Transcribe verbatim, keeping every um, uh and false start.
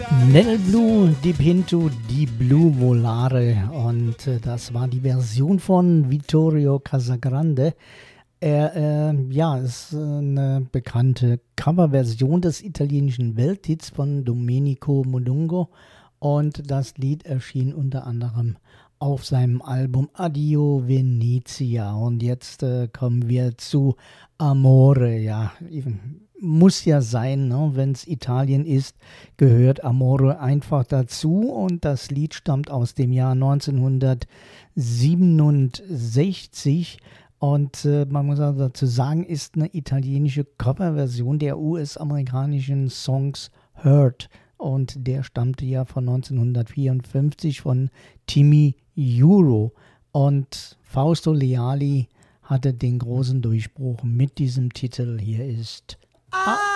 Nel Blu dipinto di blu volare und äh, das war die Version von Vittorio Casagrande. Er äh, ja, ist eine bekannte Coverversion des italienischen Welthits von Domenico Modugno und das Lied erschien unter anderem auf seinem Album Addio Venezia. Und jetzt äh, kommen wir zu Amore, ja, muss ja sein, ne? Wenn es Italien ist, gehört Amore einfach dazu. Und das Lied stammt aus dem Jahr neunzehnhundertsiebenundsechzig. Und äh, man muss also dazu sagen, ist eine italienische Coverversion der U S-amerikanischen Songs Hurt. Und der stammte ja von neunzehnhundertvierundfünfzig von Timmy Juro. Und Fausto Leali hatte den großen Durchbruch mit diesem Titel. Hier ist... Ah.